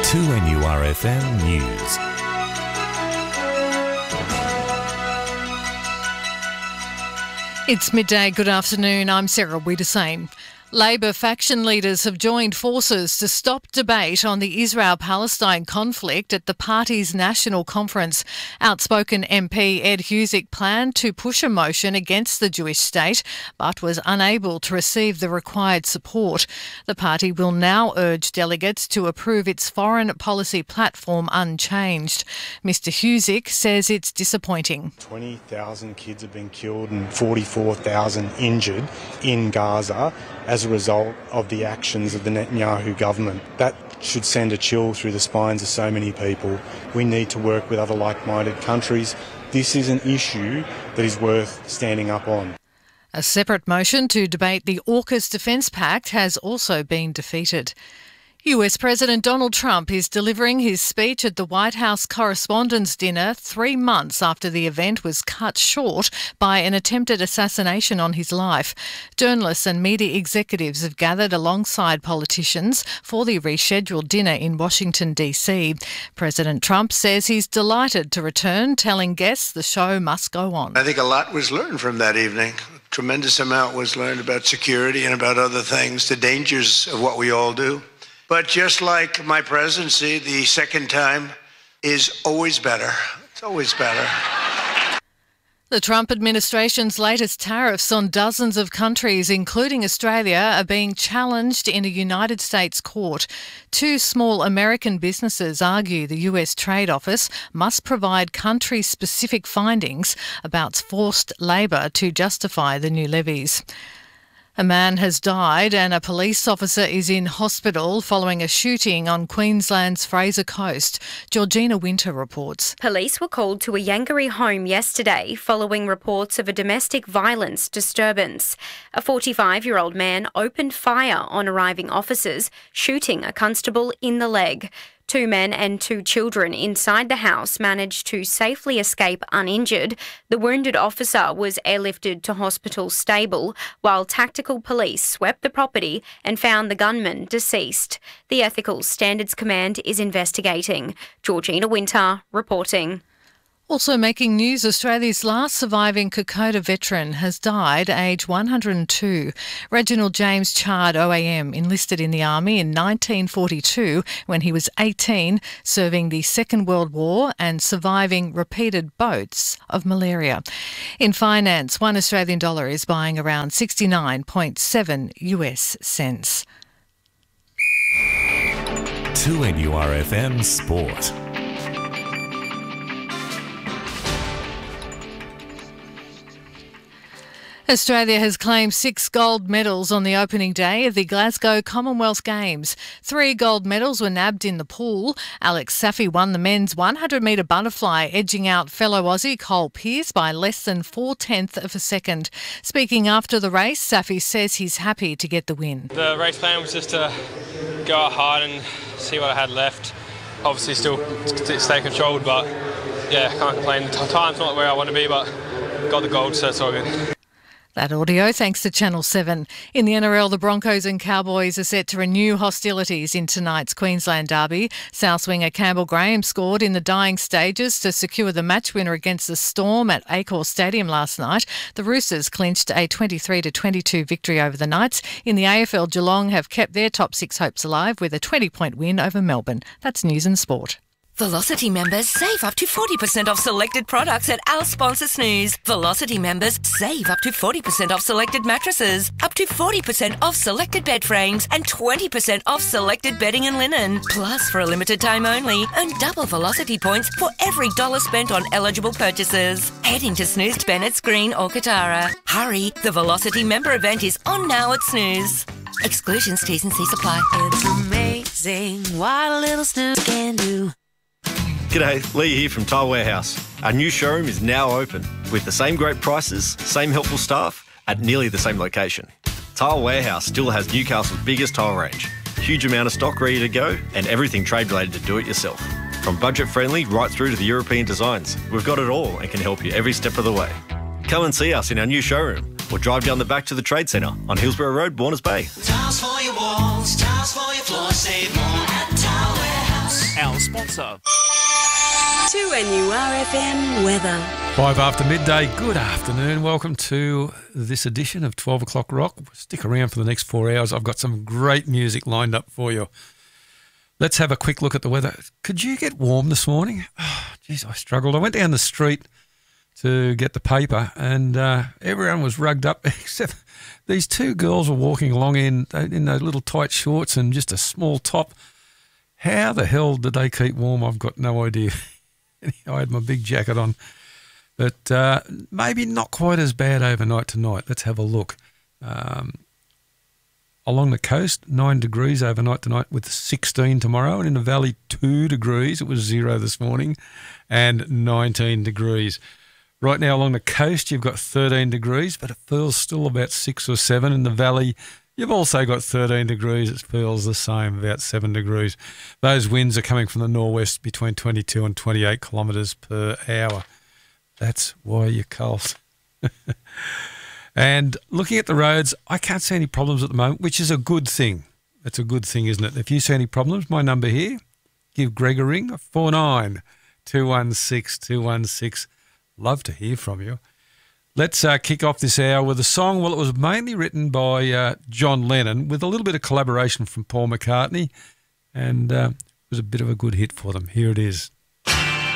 2NURFM News. It's midday. Good afternoon. I'm Sarah Wiedersame. Labor faction leaders have joined forces to stop debate on the Israel-Palestine conflict at the party's national conference. Outspoken MP Ed Husic planned to push a motion against the Jewish state, but was unable to receive the required support. The party will now urge delegates to approve its foreign policy platform unchanged. Mr Husic says it's disappointing. 20,000 kids have been killed and 44,000 injured in Gaza as a result of the actions of the Netanyahu government. That should send a chill through the spines of so many people. We need to work with other like-minded countries. This is an issue that is worth standing up on. A separate motion to debate the AUKUS Defence Pact has also been defeated. US President Donald Trump is delivering his speech at the White House Correspondents' Dinner 3 months after the event was cut short by an attempted assassination on his life. Journalists and media executives have gathered alongside politicians for the rescheduled dinner in Washington, D.C. President Trump says he's delighted to return, telling guests the show must go on. I think a lot was learned from that evening. A tremendous amount was learned about security and about other things, the dangers of what we all do. But just like my presidency, the second time is always better. It's always better. The Trump administration's latest tariffs on dozens of countries, including Australia, are being challenged in a United States court. 2 small American businesses argue the US Trade Office must provide country-specific findings about forced labour to justify the new levies. A man has died and a police officer is in hospital following a shooting on Queensland's Fraser Coast. Georgina Winter reports. Police were called to a Yangaree home yesterday following reports of a domestic violence disturbance. A 45-year-old man opened fire on arriving officers, shooting a constable in the leg. 2 men and 2 children inside the house managed to safely escape uninjured. The wounded officer was airlifted to hospital stable, while tactical police swept the property and found the gunman deceased. The Ethical Standards Command is investigating. Georgina Winter reporting. Also making news, Australia's last surviving Kokoda veteran has died, aged 102. Reginald James Chard OAM enlisted in the Army in 1942 when he was 18, serving the Second World War and surviving repeated bouts of malaria. In finance, $1 Australian dollar is buying around 69.7 US cents. 2NURFM Sport. Australia has claimed 6 gold medals on the opening day of the Glasgow Commonwealth Games. 3 gold medals were nabbed in the pool. Alex Saffy won the men's 100-metre butterfly, edging out fellow Aussie Cole Pearce by less than 0.4 of a second. Speaking after the race, Saffy says he's happy to get the win. The race plan was just to go out hard and see what I had left. Obviously still stay controlled, but yeah, can't complain. The time's not where I want to be, but got the gold, so it's all good. That audio thanks to Channel 7. In the NRL, the Broncos and Cowboys are set to renew hostilities in tonight's Queensland derby. South winger Campbell Graham scored in the dying stages to secure the match winner against the Storm at Accor Stadium last night. The Roosters clinched a 23-22 victory over the Knights. In the AFL, Geelong have kept their top 6 hopes alive with a 20-point win over Melbourne. That's News and Sport. Velocity members save up to 40% off selected products at our sponsor Snooze. Velocity members save up to 40% off selected mattresses, up to 40% off selected bed frames, and 20% off selected bedding and linen. Plus, for a limited time only, earn double Velocity points for every $1 spent on eligible purchases. Heading to Snooze, Bennett's Green or Katara. Hurry, the Velocity member event is on now at Snooze. Exclusions, T's and C's apply. It's amazing what a little snooze can do. G'day, Lee here from Tile Warehouse. Our new showroom is now open with the same great prices, same helpful staff at nearly the same location. Tile Warehouse still has Newcastle's biggest tile range, huge amount of stock ready to go and everything trade related to do it yourself. From budget friendly right through to the European designs, we've got it all and can help you every step of the way. Come and see us in our new showroom or drive down the back to the Trade Centre on Hillsborough Road, Warners Bay. Tiles for your walls, tiles for your floor, save more at Tile Warehouse. sponsor. 2NURFM weather. 5 after midday, good afternoon. Welcome to this edition of 12 O'Clock Rock. Stick around for the next 4 hours. I've got some great music lined up for you. Let's have a quick look at the weather. Could you get warm this morning? Oh, geez, I struggled. I went down the street to get the paper and everyone was rugged up except these two girls were walking along in those little tight shorts and just a small top. How the hell did they keep warm? I've got no idea. I had my big jacket on. But maybe not quite as bad overnight tonight. Let's have a look. Along the coast, 9 degrees overnight tonight with 16 tomorrow. And in the valley, 2 degrees. It was 0 this morning and 19 degrees. Right now along the coast, you've got 13 degrees, but it feels still about 6 or 7. In the valley, you've also got 13 degrees. It feels the same, about 7 degrees. Those winds are coming from the northwest between 22 and 28 kilometres per hour. That's why you're cold. And looking at the roads, I can't see any problems at the moment, which is a good thing. It's a good thing, isn't it? If you see any problems, my number here, give Greg a ring, 49 216 216. Love to hear from you. Let's kick off this hour with a song. Well, it was mainly written by John Lennon with a little bit of collaboration from Paul McCartney, and it was a bit of a good hit for them. Here it is.